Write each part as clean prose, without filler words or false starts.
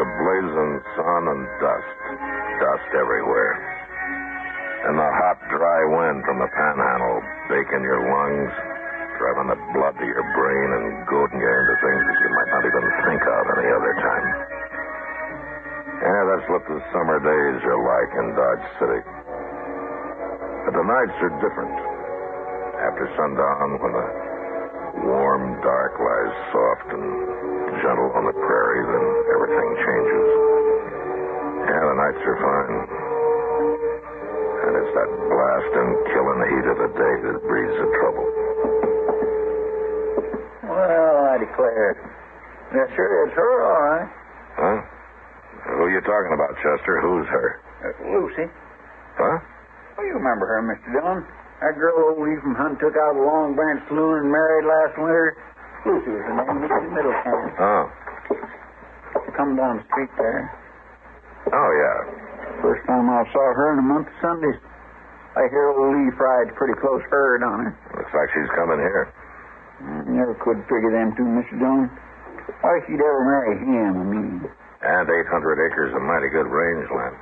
The blazing sun and dust. Dust everywhere. And the hot, dry wind from the panhandle baking your lungs, driving the blood to your brain and goading you into things that you might not even think of any other time. Yeah, that's what the summer days are like in Dodge City. But the nights are different. After sundown, when the warm dark lies soft and gentle on the prairie, then everything changes. Yeah, the nights are fine. And it's that blasting, killing heat of the day that breeds the trouble. Well, I declare. Yes, sir, it's her, all right. Huh? Who are you talking about, Chester? Who's her? Lucy. Huh? Oh, you remember her, Mr. Dillon. That girl old Ephraim Hunt took out of the Long Branch Saloon and married last winter. Lucy was her name, Lucy Middlecamp. Oh. Come down the street there. Oh, yeah. First time I saw her in a month of Sundays. I hear old Lee Fried's pretty close herd on her. Looks like she's coming here. Never could figure them two, Mr. Dillon. Why she'd ever marry him, I mean. And 800 acres of mighty good rangeland.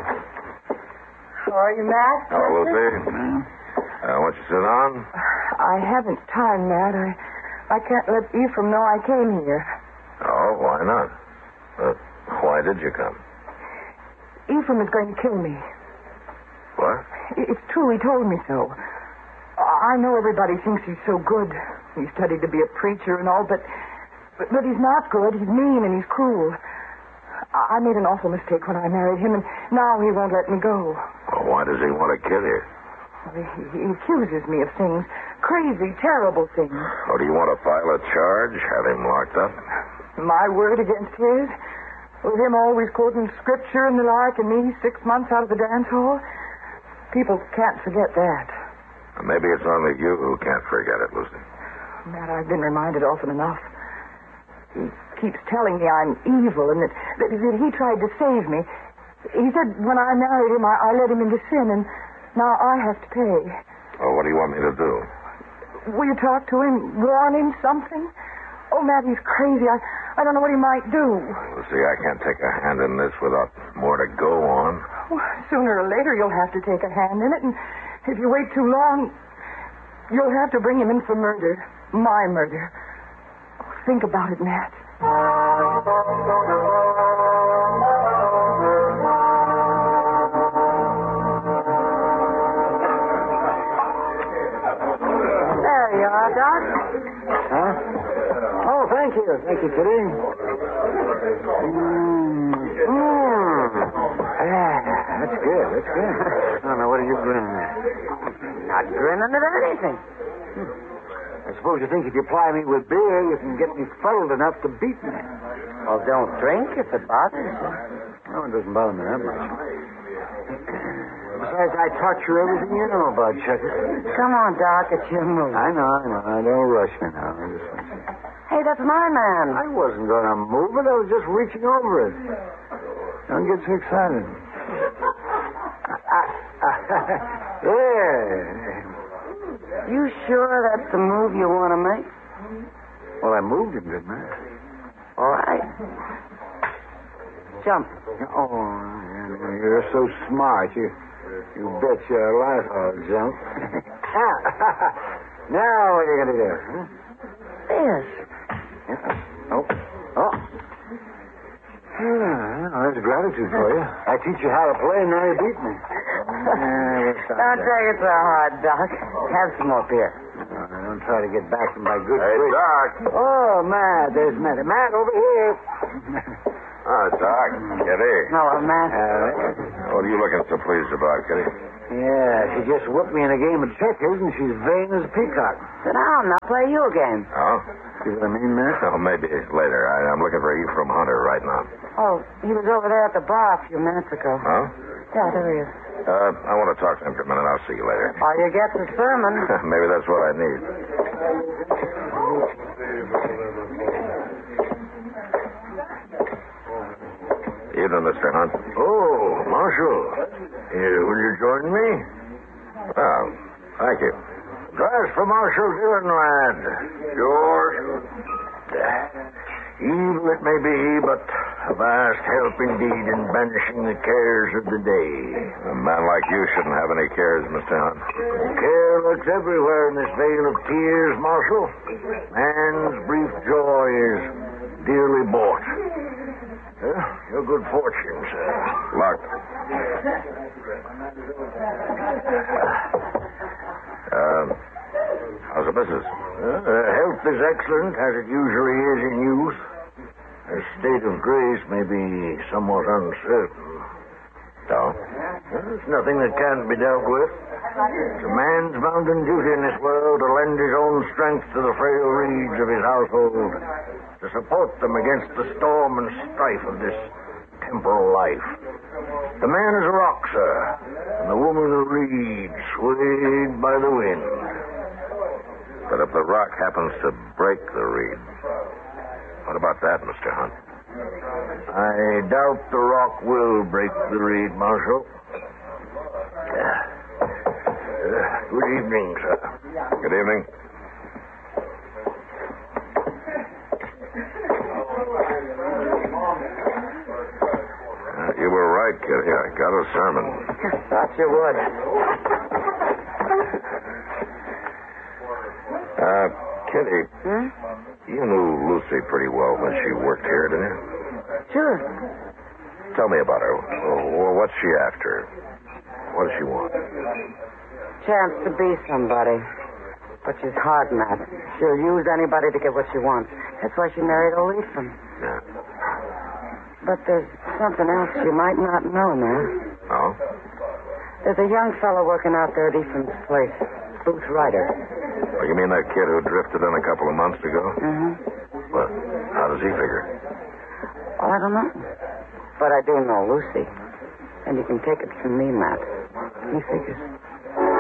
Sorry, Matt. Hello, Lucy. Won't you sit down? I haven't time, Matt. I can't let Ephraim know I came here. Oh, why not? Why did you come? Ephraim is going to kill me. What? It's true. He told me so. I know everybody thinks he's so good. He studied to be a preacher and all, but he's not good. He's mean and he's cruel. I made an awful mistake when I married him, and now he won't let me go. Well, why does he want to kill you? He accuses me of things. Crazy, terrible things. Oh, do you want to file a charge? Have him locked up? My word against his? With him always quoting scripture and the like, and me 6 months out of the dance hall? People can't forget that. Maybe it's only you who can't forget it, Lucy. Matt, I've been reminded often enough. He keeps telling me I'm evil and that he tried to save me. He said when I married him, I led him into sin, and now I have to pay. Oh, what do you want me to do? Will you talk to him? Warn him something? Oh, Matt, he's crazy. I don't know what he might do. Lucy, I can't take a hand in this without more to go on. Well, sooner or later, you'll have to take a hand in it, and if you wait too long, you'll have to bring him in for murder. My murder. Think about it, Matt. There you are, Doc. Huh? Oh, thank you. Thank you, Kitty. That's good. That's good. Oh, now, what are you grinning at? Not grinning at anything. I suppose you think if you ply me with beer, you can get me fuddled enough to beat me. Well, don't drink if it bothers you. No, it doesn't bother me that much. Besides, I taught you everything you know about Chucky. Come on, Doc, it's your move. I know. Don't rush me now. I just want you. Hey, that's my man. I wasn't going to move it. I was just reaching over it. Don't get so excited. Yeah. You sure that's the move you want to make? Well, I moved him, didn't I? All right. Jump. Oh, you're so smart. You bet your life I'll jump. Now what are you going to do? Huh? This. Oh. There's gratitude for you. I teach you how to play, and now you beat me. Don't take it so hard, Doc. Have some more beer. Don't try to get back from my good Hey, tricks. Doc. Oh, Matt. There's Matt. Matt, over here. Oh, Doc. Kitty. Hello, Matt. What are you looking so pleased about, Kitty? Yeah, she just whooped me in a game of checkers, and she's vain as a peacock. Sit down. I'll play you a game. Oh? See what I mean, Matt? Oh, maybe later. I'm looking for Ephraim Hunter right now. Oh, he was over there at the bar a few minutes ago. Huh? Yeah, there he is. I want to talk to him for a minute. I'll see you later. All you get's a sermon. Maybe that's what I need. Evening, Mr. Hunt. Oh, Marshal. Will you join me? Oh, thank you. Drive for Marshal Dillon, lad. Yours. Evil it may be, but A vast help indeed in banishing the cares of the day. A man like you shouldn't have any cares, Mr. Hunt. Care lurks everywhere in this vale of tears, Marshal. Man's brief joy is dearly bought. Your good fortune, sir. Luck. How's the missus? Health is excellent, as it usually is in youth. Her state of grace may be somewhat uncertain. No? There's nothing that can't be dealt with. It's a man's bounden duty in this world to lend his own strength to the frail reeds of his household, to support them against the storm and strife of this temporal life. The man is a rock, sir, and the woman a reed swayed by the wind. But if the rock happens to break the reed, what about that, Mr. Hunt? I doubt the rock will break the reed, Marshal. Good evening, sir. Good evening. You were right, Kitty. I got a sermon. Thought you would. Kitty, you knew Lucy pretty well when she worked here, didn't you? Sure. Tell me about her. What's she after? What does she want? Chance to be somebody. But she's hard, Matt. She'll use anybody to get what she wants. That's why she married O'Leafan. Yeah. But there's something else you might not know, Matt. Oh? There's a young fellow working out there at Easton's place. Booth Ryder. Oh, you mean that kid who drifted in a couple of months ago? Mm-hmm. Well, how does he figure? Well, I don't know. But I do know Lucy. And you can take it from me, Matt. He figures.